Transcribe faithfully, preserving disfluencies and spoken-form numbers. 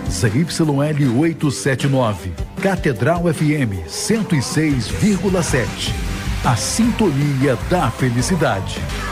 Z Y L oitocentos e setenta e nove, Catedral F M cento e seis vírgula sete. A sintonia da felicidade.